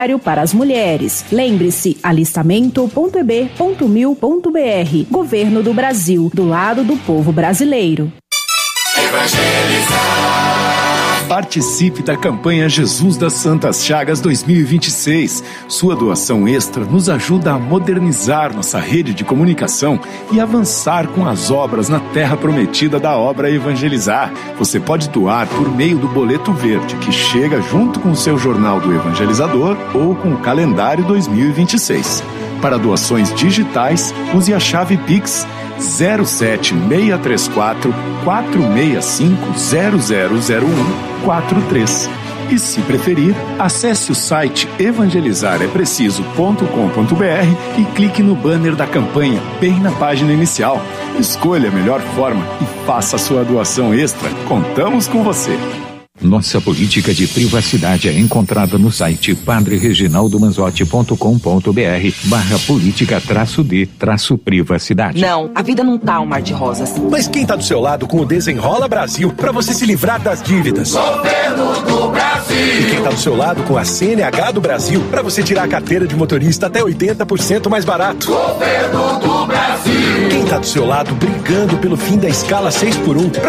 para as mulheres. Lembre-se, alistamento.eb.mil.br. Governo do Brasil, do lado do povo brasileiro. Participe da campanha Jesus das Santas Chagas 2026. Sua doação extra nos ajuda a modernizar nossa rede de comunicação e avançar com as obras na terra prometida da obra Evangelizar. Você pode doar por meio do boleto verde, que chega junto com o seu jornal do Evangelizador ou com o calendário 2026. Para doações digitais, use a chave Pix 07634 465 000143. E se preferir, acesse o site evangelizarepreciso.com.br e clique no banner da campanha, bem na página inicial. Escolha a melhor forma e faça a sua doação extra. Contamos com você. Nossa política de privacidade é encontrada no site padrereginaldomanzotti.com.br/política-d-privacidade. Não, a vida não tá um mar de rosas. Mas quem tá do seu lado com o Desenrola Brasil para você se livrar das dívidas? Governo do Brasil! E quem tá do seu lado com a CNH do Brasil para você tirar a carteira de motorista até 80% mais barato? Governo do Brasil! Quem tá do seu lado brigando pelo fim da escala 6x1